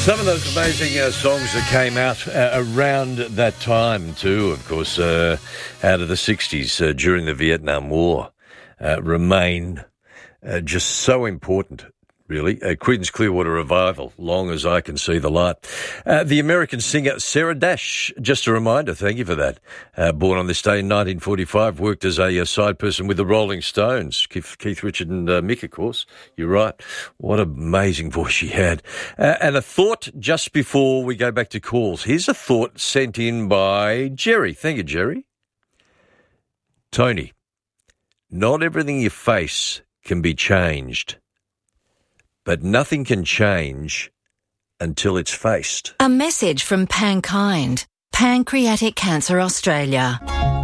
Some of those amazing songs that came out around that time too, of course, out of the 60s during the Vietnam War, remain just so important, really. Creedence Clearwater Revival, Long as I Can See the Light. The American singer Sarah Dash, just a reminder, thank you for that. Born on this day in 1945, worked as a side person with the Rolling Stones, Keith Richards and Mick, of course. You're right. What an amazing voice she had. And a thought just before we go back to calls. Here's a thought sent in by Jerry. Thank you, Jerry. Tony, not everything you face can be changed, but nothing can change until it's faced. A message from Pankind, Pancreatic Cancer Australia.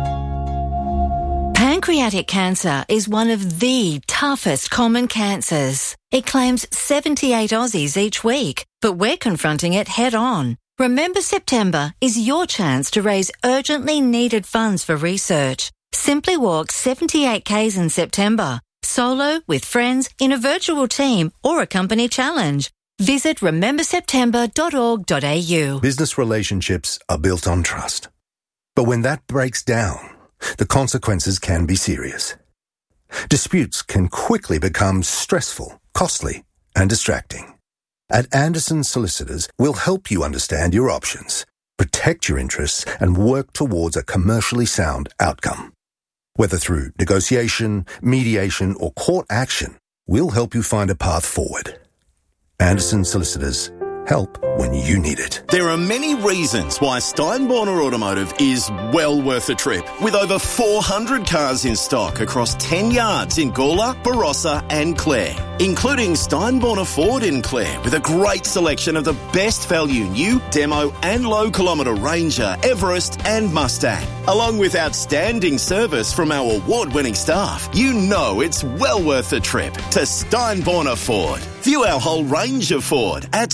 Pancreatic cancer is one of the toughest common cancers. It claims 78 Aussies each week, but we're confronting it head on. Remember September is your chance to raise urgently needed funds for research. Simply walk 78 Ks in September. Solo, with friends, in a virtual team, or a company challenge. Visit rememberseptember.org.au. Business relationships are built on trust. But when that breaks down, the consequences can be serious. Disputes can quickly become stressful, costly, and distracting. At Anderson Solicitors, we'll help you understand your options, protect your interests, and work towards a commercially sound outcome. Whether through negotiation, mediation, or court action, we'll help you find a path forward. Anderson Solicitors. Help when you need it. There are many reasons why Steinborner Automotive is well worth a trip. With over 400 cars in stock across 10 yards in Gawler, Barossa and Clare, including Steinborner Ford in Clare with a great selection of the best value new, demo and low kilometre Ranger, Everest and Mustang. Along with outstanding service from our award-winning staff, you know it's well worth the trip to Steinborner Ford. View our whole range of Ford at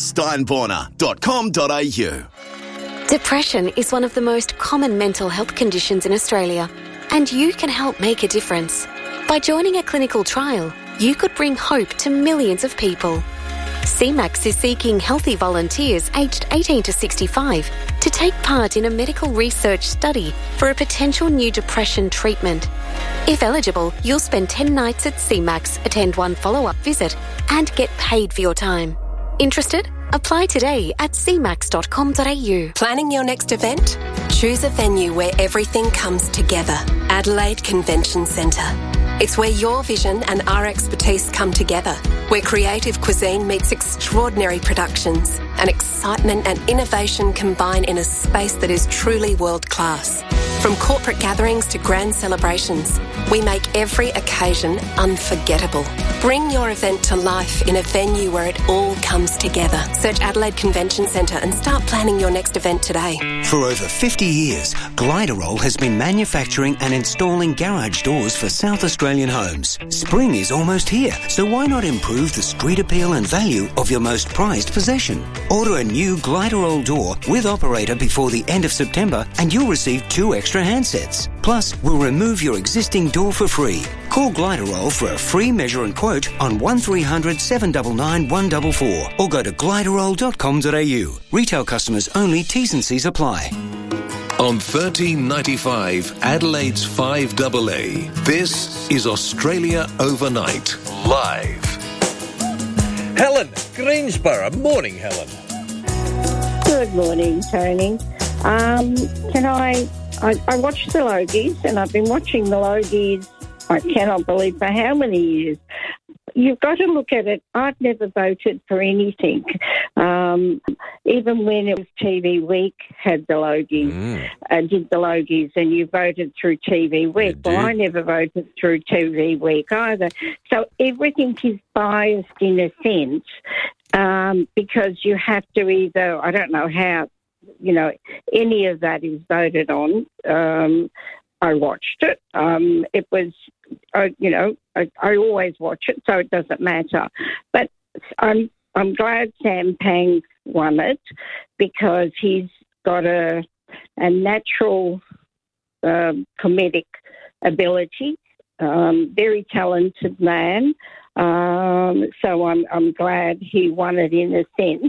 steinborner.com.au. Depression is one of the most common mental health conditions in Australia, and you can help make a difference. By joining a clinical trial, you could bring hope to millions of people. CMAX is seeking healthy volunteers aged 18 to 65 to take part in a medical research study for a potential new depression treatment. If eligible, you'll spend 10 nights at CMAX, attend one follow-up visit, and get paid for your time. Interested? Apply today at cmax.com.au. Planning your next event? Choose a venue where everything comes together. Adelaide Convention Centre. It's where your vision and our expertise come together, where creative cuisine meets extraordinary productions, and excitement and innovation combine in a space that is truly world-class. From corporate gatherings to grand celebrations, we make every occasion unforgettable. Bring your event to life in a venue where it all comes together. Search Adelaide Convention Centre and start planning your next event today. For over 50 years, Gliderol has been manufacturing and installing garage doors for South Australian homes. Spring is almost here, so why not improve the street appeal and value of your most prized possession? Order a new Gliderol door with operator before the end of September and you'll receive 2 extra handsets. Plus, we'll remove your existing door for free. Call Gliderol for a free measure and quote on 1300 799 144 or go to gliderol.com.au. Retail customers only, T's and C's apply. On 1395 Adelaide's 5AA, this is Australia Overnight, live. Helen, Greensborough. Morning, Helen. Good morning, Tony. I watched the Logies, and I've been watching the Logies, I cannot believe, for how many years. You've got to look at it. I've never voted for anything. Even when it was TV Week, had the Logies, did the Logies, and you voted through TV Week. Well, I never voted through TV Week either. So everything is biased in a sense because you have to either, I don't know how, any of that is voted on. I watched it. It was, I always watch it, so it doesn't matter. But I'm glad Sam Pang won it because he's got a natural comedic ability, very talented man. So I'm glad he won it in a sense.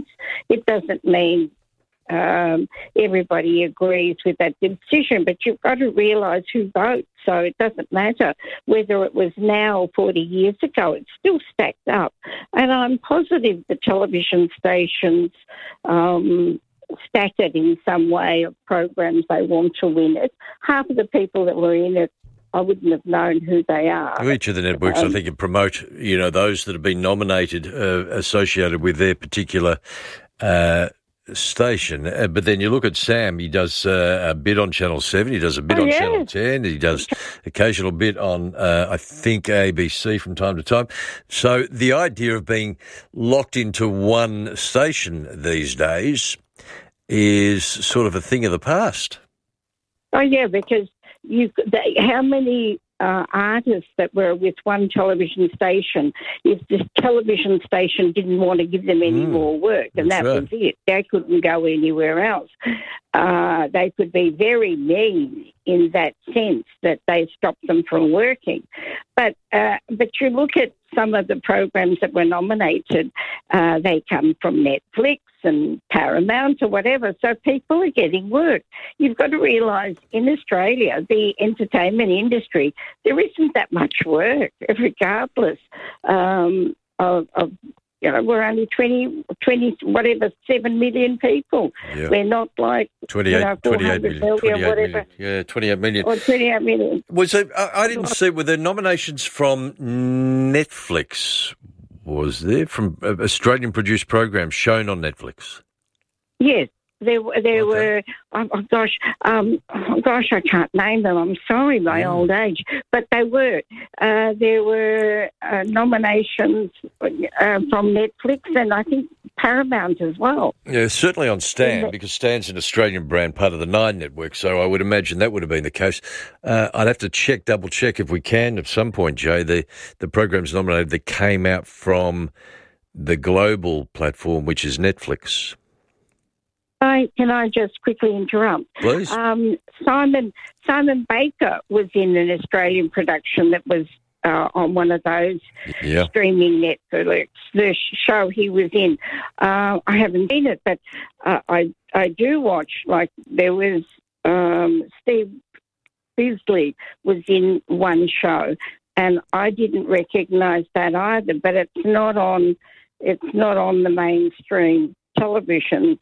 It doesn't mean everybody agrees with that decision, but you've got to realise who votes. So it doesn't matter whether it was now or 40 years ago, it's still stacked up. And I'm positive the television stations stack it in some way of programs they want to win it. Half of the people that were in it, I wouldn't have known who they are. Each of the networks, I think, promote, those that have been nominated associated with their particular station. But then you look at Sam, he does a bit on Channel 7, he does a bit on Channel 10, he does occasional bit on, I think, ABC from time to time. So the idea of being locked into one station these days is sort of a thing of the past. Oh, yeah, because how many artists that were with one television station, if this television station didn't want to give them any more work, and that was it. They couldn't go anywhere else. They could be very mean in that sense that they stopped them from working. But you look at some of the programs that were nominated, they come from Netflix and Paramount or whatever, so people are getting work. You've got to realise in Australia, the entertainment industry, there isn't that much work, regardless of we're only 7 million people. Yeah. We're not like 28 million, whatever. Yeah, 28 million. Or 28 million. I didn't see, were there nominations from Netflix? Was there from Australian-produced programs shown on Netflix? Yes, there were. I can't name them. I'm sorry, my old age, but they were. There were nominations from Netflix and I think Paramount as well. Yeah, certainly on Stan, because Stan's an Australian brand, part of the Nine Network, so I would imagine that would have been the case. I'd have to double check if we can at some point, Jay, the programs nominated that came out from the global platform, which is Netflix. Can I just quickly interrupt? Please. Simon Baker was in an Australian production that was on one of those streaming Netflix, the show he was in. I haven't seen it, but I do watch. Like there was Steve Bisley was in one show, and I didn't recognise that either. But it's not on the mainstream television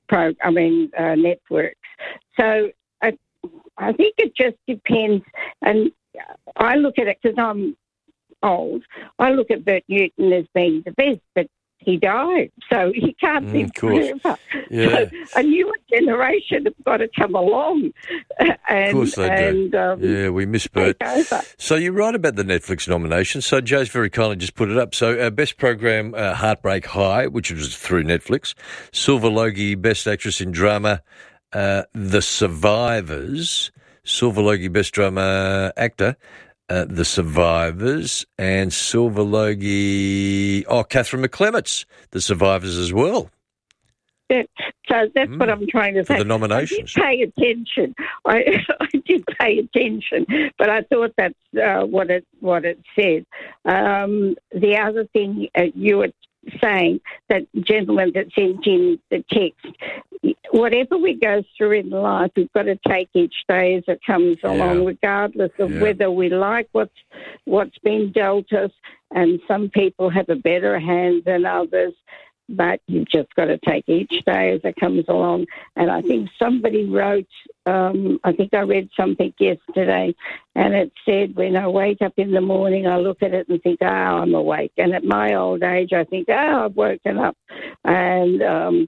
networks. So I think it just depends. And I look at it because I'm old. I look at Bert Newton as being the best, but he died, so he can't live forever. Yeah. So a newer generation have got to come along. And, of course they do. We miss Bert. So you're right about the Netflix nomination. So Joe's very kindly just put it up. So best program, Heartbreak High, which was through Netflix. Silver Logie, best actress in drama, The Survivors. Silver Logie, best drama actor, The Survivors, and Silver Logie, Catherine McClements, The Survivors as well. So that's what I'm trying to say. For the nominations. I did pay attention. I did pay attention, but I thought that's what it said. The other thing you were saying, that gentleman that sent in the text, whatever we go through in life, we've got to take each day as it comes along, regardless of whether we like what's been dealt us. And some people have a better hand than others, but you've just got to take each day as it comes along. And I think somebody wrote, I think I read something yesterday, and it said, when I wake up in the morning, I look at it and think, I'm awake. And at my old age, I think, I've woken up. And,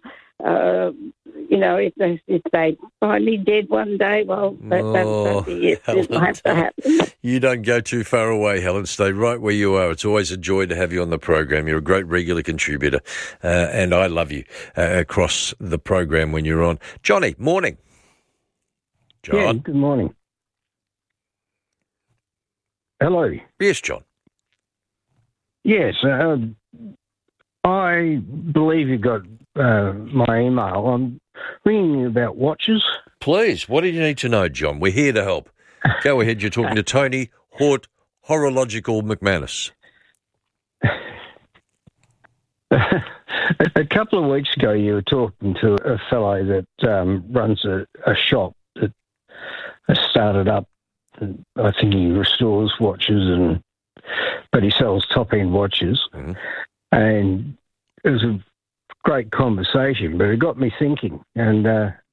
if they find me dead one day, well, that's it. It might have to happen. You don't go too far away, Helen. Stay right where you are. It's always a joy to have you on the program. You're a great regular contributor, and I love you across the program when you're on. Johnny, morning. John. Yeah, good morning. Hello. Yes, John. Yes, I believe you got my email. I'm ringing you about watches. Please, what do you need to know, John? We're here to help. Go ahead, you're talking to Tony Hort, Horological McManus. A couple of weeks ago, you were talking to a fellow that runs a shop that has started up. I think he restores watches, but he sells top-end watches. Mm-hmm. And it was a great conversation, but it got me thinking. And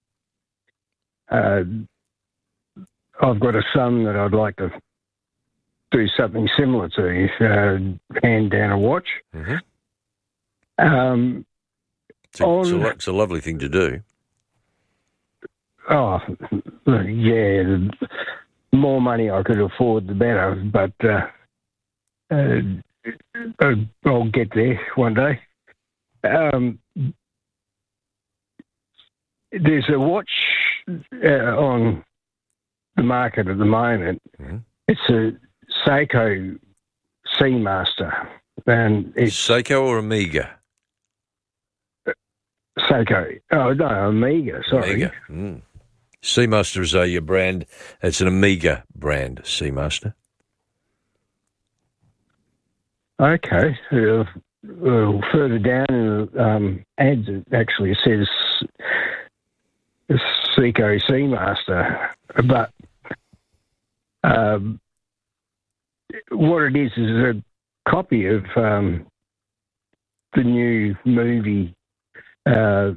I've got a son that I'd like to do something similar to, hand down a watch. Mm-hmm. It's a lovely thing to do. Oh, yeah. The more money I could afford, the better. But I'll get there one day. There's a watch on the market at the moment. Mm-hmm. It's a Seiko Seamaster. And it's Seiko or Omega? Seiko. Oh, no, Omega, sorry. Omega. Mm. Seamaster is a brand. It's an Omega brand, Seamaster. Okay. Further down in the ads, it actually says Seiko Seamaster. But what it is a copy of the new movie 007.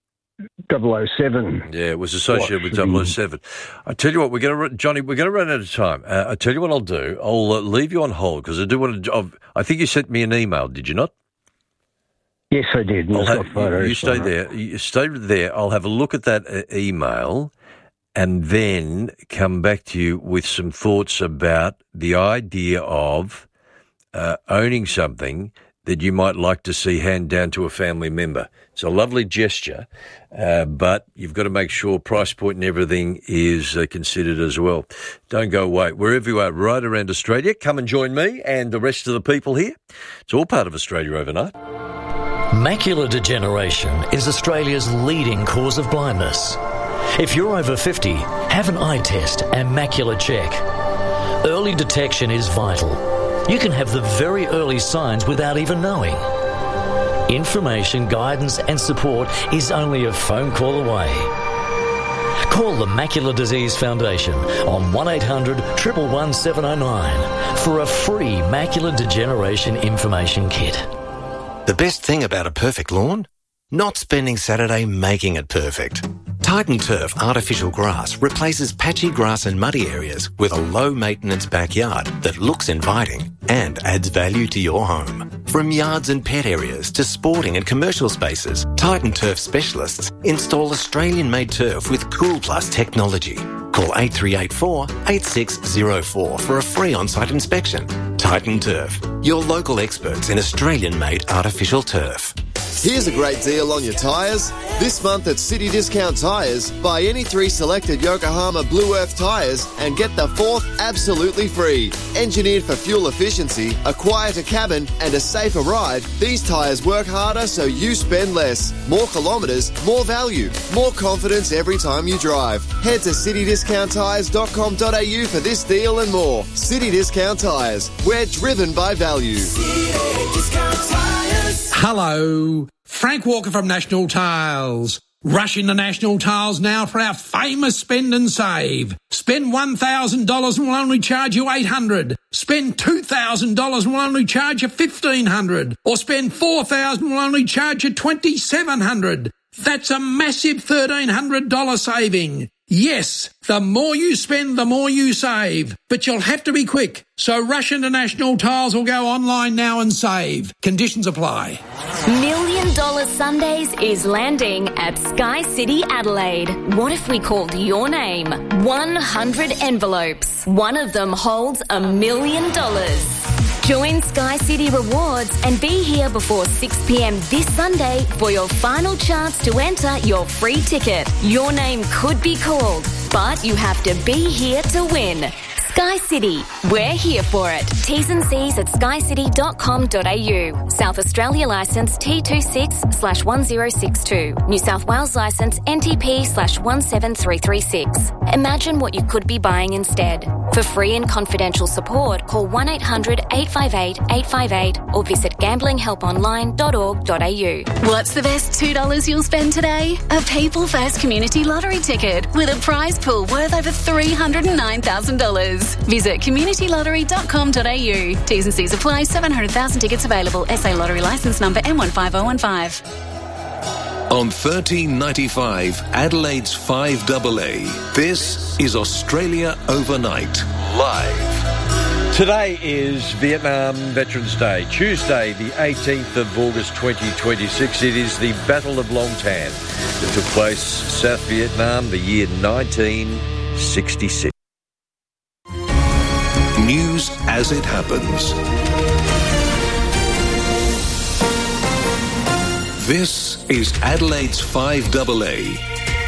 Yeah, it was associated with 007. I tell you what, Johnny, we're going to run out of time. I tell you what I'll do. I'll leave you on hold because I do want to. I think you sent me an email, did you not? Yes, I did. You stay there. You stay there. I'll have a look at that email and then come back to you with some thoughts about the idea of owning something that you might like to see hand down to a family member. It's a lovely gesture, but you've got to make sure price point and everything is considered as well. Don't go away. Wherever you are, right around Australia, come and join me and the rest of the people here. It's all part of Australia Overnight. Macular degeneration is Australia's leading cause of blindness. If you're over 50, have an eye test and macular check. Early detection is vital. You can have the very early signs without even knowing. Information, guidance and support is only a phone call away. Call the Macular Disease Foundation on 1800 111 709 for a free macular degeneration information kit. The best thing about a perfect lawn? Not spending Saturday making it perfect. Titan Turf artificial grass replaces patchy grass and muddy areas with a low-maintenance backyard that looks inviting and adds value to your home. From yards and pet areas to sporting and commercial spaces, Titan Turf specialists install Australian-made turf with Cool Plus technology. Call 8384 8604 for a free on-site inspection. Titan Turf, your local experts in Australian-made artificial turf. Here's a great deal on your tyres. This month at City Discount Tyres, buy any 3 selected Yokohama Blue Earth tyres and get the 4th absolutely free. Engineered for fuel efficiency, a quieter cabin and a safer ride, these tyres work harder so you spend less. More kilometres, more value, more confidence every time you drive. Head to citydiscounttyres.com.au for this deal and more. City Discount Tyres. We're driven by value. City Discount Tyres. Hello. Frank Walker from National Tiles. Rush into National Tiles now for our famous spend and save. Spend $1,000 and we'll only charge you $800. Spend $2,000 and we'll only charge you $1,500. Or spend $4,000 and we'll only charge you $2,700. That's a massive $1,300 saving. Yes, the more you spend, the more you save. But you'll have to be quick. So rush into National Tiles or go online now and save. Conditions apply. $1 Million Sundays is landing at Sky City Adelaide. What if we called your name? 100 envelopes. One of them holds $1 million. Join Sky City Rewards and be here before 6 p.m. this Sunday for your final chance to enter your free ticket. Your name could be called, but you have to be here to win. Sky City, we're here for it. T's and C's at skycity.com.au. South Australia licence T26/1062. New South Wales licence NTP/17336. Imagine what you could be buying instead. For free and confidential support, call 1-800-858-858 or visit gamblinghelponline.org.au. What's the best $2 you'll spend today? A People First Community Lottery ticket with a prize pool worth over $309,000. Visit communitylottery.com.au. T's and C's apply. 700,000 tickets available. SA Lottery licence number M15015. On 1395 Adelaide's 5AA, this is Australia Overnight, live. Today is Vietnam Veterans Day, Tuesday the 18th of August 2026. It is the Battle of Long Tan that took place South Vietnam, the year 1966. News as it happens. This is Adelaide's 5AA.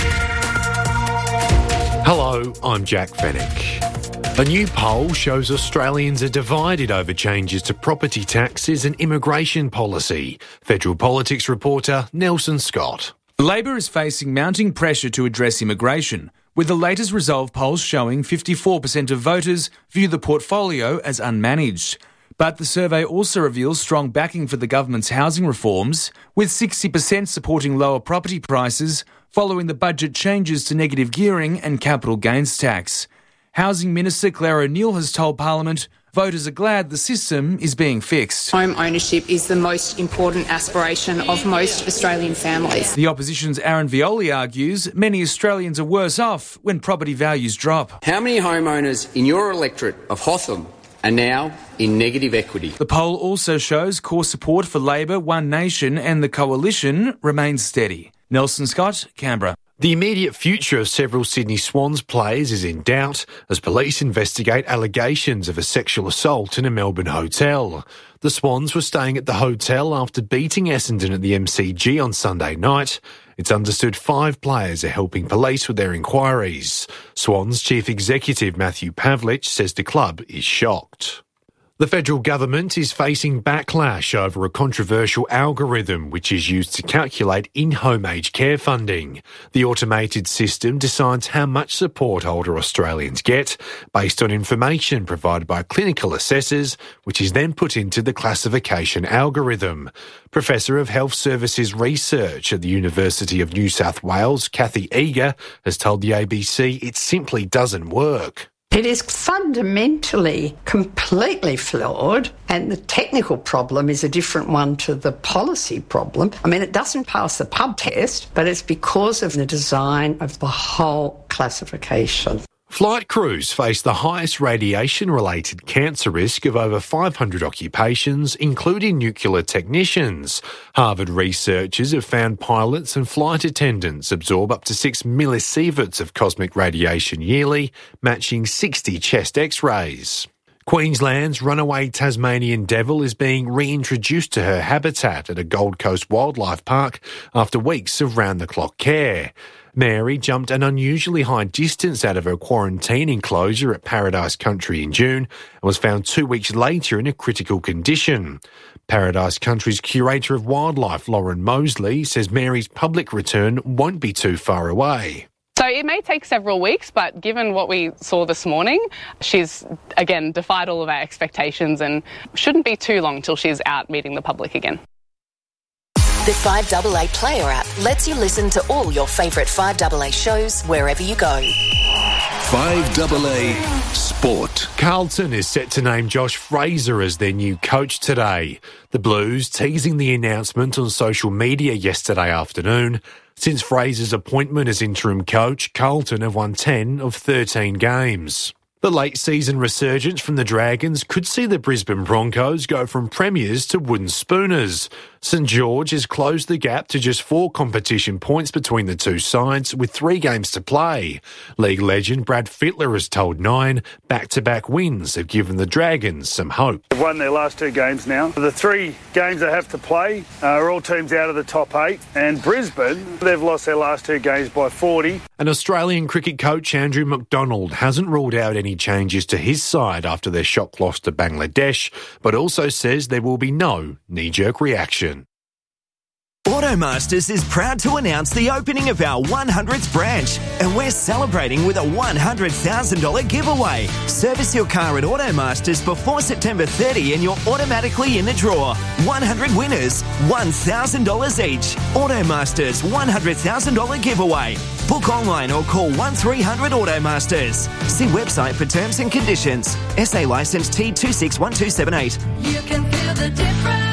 Hello, I'm Jack Fennick. A new poll shows Australians are divided over changes to property taxes and immigration policy. Federal Politics reporter Nelson Scott. Labor is facing mounting pressure to address immigration, with the latest Resolve polls showing 54% of voters view the portfolio as unmanaged. But the survey also reveals strong backing for the government's housing reforms, with 60% supporting lower property prices following the budget changes to negative gearing and capital gains tax. Housing Minister Claire O'Neill has told Parliament voters are glad the system is being fixed. Home ownership is the most important aspiration of most Australian families. The opposition's Aaron Violi argues many Australians are worse off when property values drop. How many homeowners in your electorate of Hotham are now in negative equity? The poll also shows core support for Labor, One Nation and the Coalition remains steady. Nelson Scott, Canberra. The immediate future of several Sydney Swans players is in doubt as police investigate allegations of a sexual assault in a Melbourne hotel. The Swans were staying at the hotel after beating Essendon at the MCG on Sunday night. It's understood 5 players are helping police with their inquiries. Swans Chief Executive Matthew Pavlich says the club is shocked. The federal government is facing backlash over a controversial algorithm which is used to calculate in-home aged care funding. The automated system decides how much support older Australians get based on information provided by clinical assessors, which is then put into the classification algorithm. Professor of Health Services Research at the University of New South Wales, Kathy Eager, has told the ABC it simply doesn't work. It is fundamentally completely flawed, and the technical problem is a different one to the policy problem. I mean, it doesn't pass the pub test, but it's because of the design of the whole classification. Flight crews face the highest radiation-related cancer risk of over 500 occupations, including nuclear technicians. Harvard researchers have found pilots and flight attendants absorb up to 6 millisieverts of cosmic radiation yearly, matching 60 chest X-rays. Queensland's runaway Tasmanian devil is being reintroduced to her habitat at a Gold Coast wildlife park after weeks of round-the-clock care. Mary jumped an unusually high distance out of her quarantine enclosure at Paradise Country in June and was found 2 weeks later in a critical condition. Paradise Country's curator of wildlife, Lauren Mosley, says Mary's public return won't be too far away. So it may take several weeks, but given what we saw this morning, she's, again, defied all of our expectations and shouldn't be too long till she's out meeting the public again. The 5AA Player app lets you listen to all your favourite 5AA shows wherever you go. 5AA Sport. Carlton is set to name Josh Fraser as their new coach today. The Blues teasing the announcement on social media yesterday afternoon. Since Fraser's appointment as interim coach, Carlton have won 10 of 13 games. The late-season resurgence from the Dragons could see the Brisbane Broncos go from premiers to wooden spooners. St George has closed the gap to just 4 competition points between the two sides with 3 games to play. League legend Brad Fittler has told Nine back-to-back wins have given the Dragons some hope. They've won their last 2 games now. The 3 games they have to play are all teams out of the top 8. And Brisbane, they've lost their last 2 games by 40. And Australian cricket coach Andrew McDonald hasn't ruled out any changes to his side after their shock loss to Bangladesh, but also says there will be no knee-jerk reaction. Automasters is proud to announce the opening of our 100th branch, and we're celebrating with a $100,000 giveaway. Service your car at Automasters before September 30 and you're automatically in the draw. 100 winners, $1,000 each. Automasters $100,000 giveaway. Book online or call 1300 Automasters. See website for terms and conditions. SA licence T261278. You can feel the difference.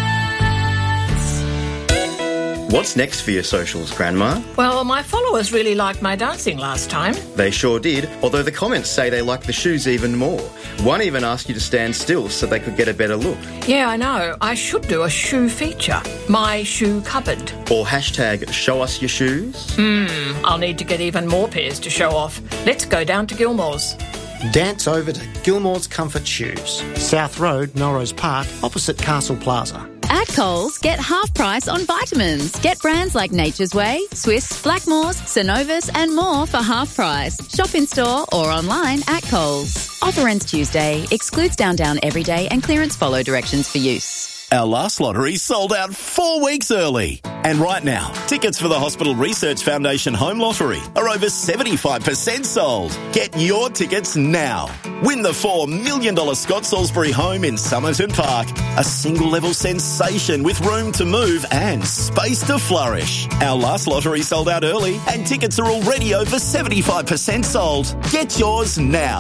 What's next for your socials, Grandma? Well, my followers really liked my dancing last time. They sure did, although the comments say they like the shoes even more. One even asked you to stand still so they could get a better look. Yeah, I know. I should do a shoe feature. My shoe cupboard. Or hashtag show us your shoes. I'll need to get even more pairs to show off. Let's go down to Gilmore's. Dance over to Gilmore's Comfort Shoes, South Road, Norrose Park, opposite Castle Plaza. At Coles, get half price on vitamins. Get brands like Nature's Way, Swiss, Blackmores, Synovus and more for half price. Shop in store or online at Coles. Offer ends Tuesday. Excludes Down Everyday and clearance follow directions for use. Our last lottery sold out 4 weeks early. And right now, tickets for the Hospital Research Foundation Home Lottery are over 75% sold. Get your tickets now. Win the $4 million Scott Salisbury home in Somerton Park. A single-level sensation with room to move and space to flourish. Our last lottery sold out early and tickets are already over 75% sold. Get yours now.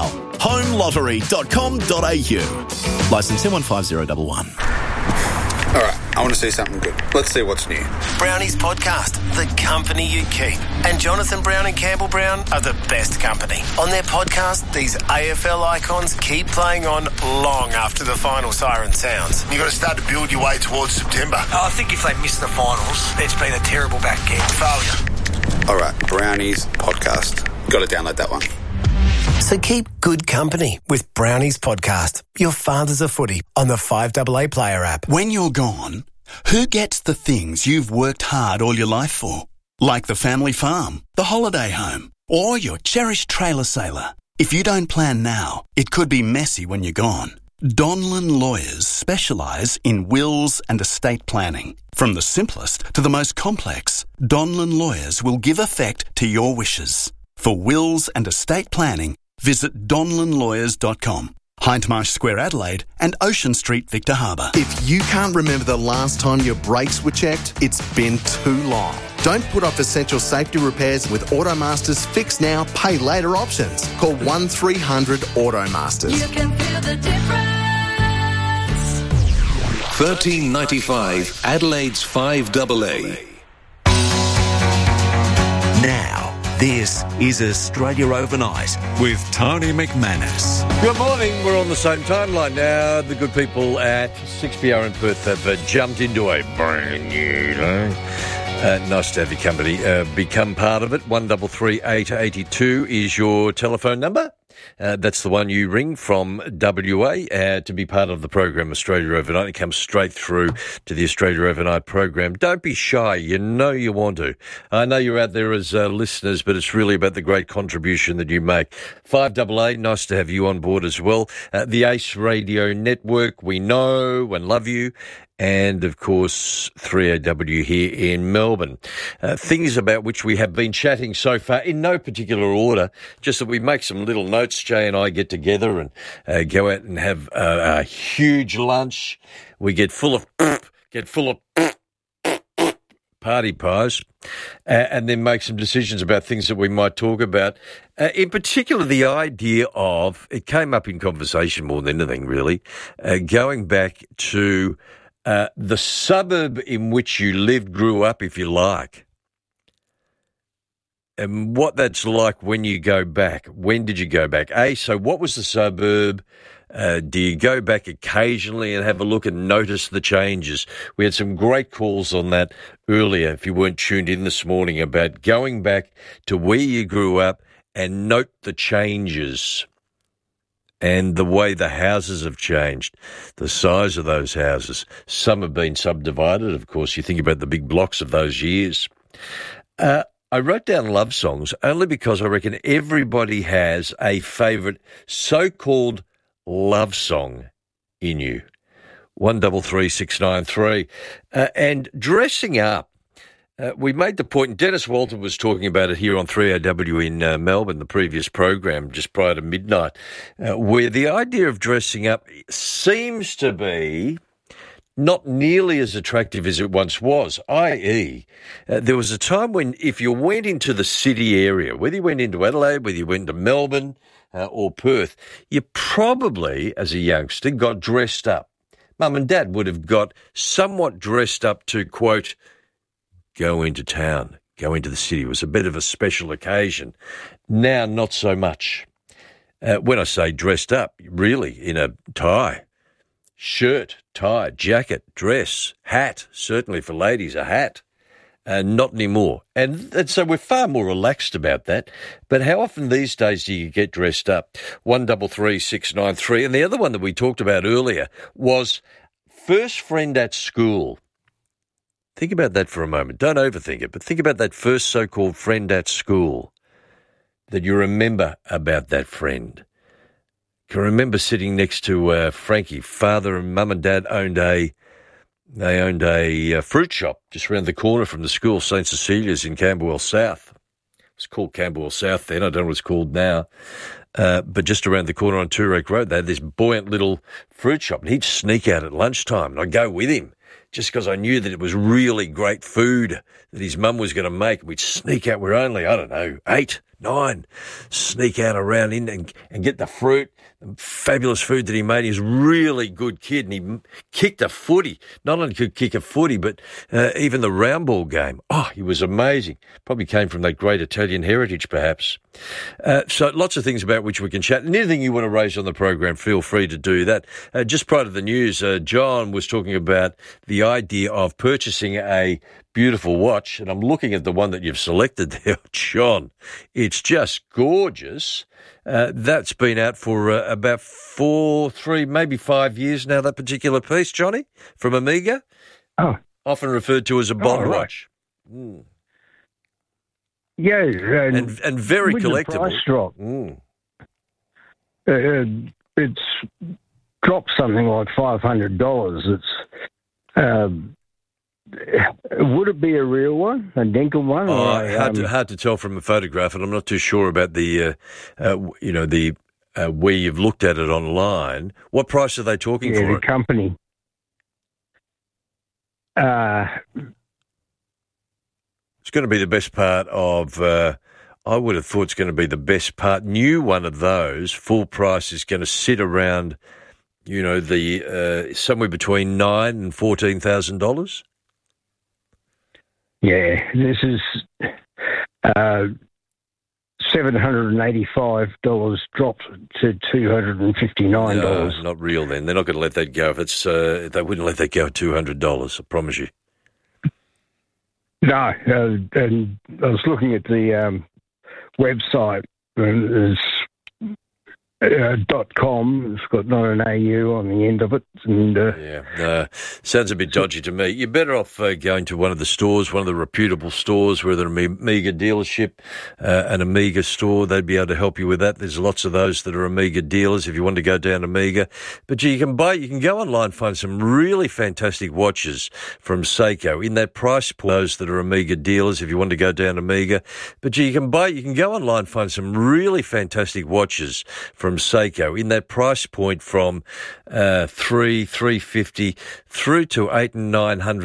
homelottery.com.au. Licence M150111. All right, I want to see something good. Let's see what's new. Brownies Podcast, the company you keep. And Jonathan Brown and Campbell Brown are the best company. On their podcast, these AFL icons keep playing on long after the final siren sounds. You've got to start to build your way towards September. I think if they miss the finals, it's been a terrible back end. Failure. All right, Brownies Podcast. Got to download that one. So keep good company with Brownies Podcast, your father's a footy, on the 5AA Player app. When you're gone, who gets the things you've worked hard all your life for? Like the family farm, the holiday home, or your cherished trailer sailor. If you don't plan now, it could be messy when you're gone. Donlan Lawyers specialise in wills and estate planning. From the simplest to the most complex, Donlan Lawyers will give effect to your wishes. For wills and estate planning, visit donlanlawyers.com. Hindmarsh Square, Adelaide, and Ocean Street, Victor Harbour. If you can't remember the last time your brakes were checked, it's been too long. Don't put off essential safety repairs with Automasters Fix Now, Pay Later options. Call 1300 Automasters. You can feel the difference. 1395 Adelaide's 5AA. Now, this is Australia Overnight with Tony McManus. Good morning. We're on the same timeline now. The good people at 6PR in Perth have jumped into a brand new day. Nice to have your company. Become part of it. 133 882 is your telephone number. That's the one you ring from WA to be part of the program Australia Overnight. It comes straight through to the Australia Overnight program. Don't be shy. You know you want to. I know you're out there as listeners, but it's really about the great contribution that you make. 5AA, nice to have you on board as well. The Ace Radio Network, we know and love you. And, of course, 3AW here in Melbourne. Things about which we have been chatting so far in no particular order, just that we make some little notes. Jay and I get together and go out and have a huge lunch. We get full of party pies and then make some decisions about things that we might talk about. In particular, the idea of, it came up in conversation more than anything, really, going back to the suburb in which you lived, grew up, if you like, and what that's like when you go back. When did you go back? So what was the suburb? Do you go back occasionally and have a look and notice the changes? We had some great calls on that earlier, if you weren't tuned in this morning, about going back to where you grew up and note the changes. And the way the houses have changed, the size of those houses. Some have been subdivided, of course. You think about the big blocks of those years. I I wrote down love songs only because I reckon everybody has a favourite so-called love song in you. 133693. And dressing up, we made the point, and Dennis Walton was talking about it here on 3AW in Melbourne, the previous program, just prior to midnight, where the idea of dressing up seems to be not nearly as attractive as it once was, i.e., there was a time when if you went into the city area, whether you went into Adelaide, whether you went to Melbourne or Perth, you probably, as a youngster, got dressed up. Mum and Dad would have got somewhat dressed up to, quote, go into town, go into the city. It was a bit of a special occasion. Now, not so much. When I say dressed up, really, in a tie, shirt, tie, jacket, dress, hat, certainly for ladies, a hat, not anymore. And so we're far more relaxed about that. But how often these days do you get dressed up? 133693. And the other one that we talked about earlier was first friend at school. Think about that for a moment. Don't overthink it, but think about that first so-called friend at school that you remember about that friend. I can remember sitting next to Frankie. Father and Mum and Dad owned a fruit shop just around the corner from the school, St. Cecilia's in Camberwell South. It was called Camberwell South then. I don't know what it's called now. But just around the corner on Toorak Road, they had this buoyant little fruit shop, and he'd sneak out at lunchtime, and I'd go with him just because I knew that it was really great food that his mum was going to make. We'd sneak out. We're only, 8, 9, sneak out around in and get the fruit, the fabulous food that he made. He's a really good kid, and he kicked a footy. Not only could kick a footy, but even the round ball game. Oh, he was amazing. Probably came from that great Italian heritage, perhaps. So lots of things about which we can chat. And anything you want to raise on the program, feel free to do that. Just prior to the news, John was talking about the idea of purchasing a beautiful watch, and I'm looking at the one that you've selected there, John. It's just gorgeous. That's been out for about 3, maybe 5 years now, that particular piece, Johnny, from Omega. Oh. Often referred to as a Bond right. watch. Mm. Yeah. And very with collectible. The price drop. Mm. It's dropped something like $500. It's... would it be a real one, a Dinkel one? Hard to tell from a photograph, and I'm not too sure about the, where you've looked at it online. What price are they talking for? The company. It's going to be the best part of. I would have thought it's going to be the best part. New one of those full price is going to sit around, the somewhere between $9,000 and $14,000. Yeah, this is $785 dropped to $259. No, not real. Then they're not going to let that go. If it's they wouldn't let that go at $200. I promise you. No, and I was looking at the website. There's .com. It's got not an AU on the end of it. And, sounds a bit dodgy to me. You're better off going to one of the stores, one of the reputable stores, whether an Amiga dealership, an Amiga store. They'd be able to help you with that. There's lots of those that are Amiga dealers if you want to go down to Amiga. But you can go online, find some really fantastic watches from Seiko in that price point. Those that are Amiga dealers if you want to go down to Amiga. But you can go online, find some really fantastic watches from Seiko in that price point from $350 through to $800 and $900.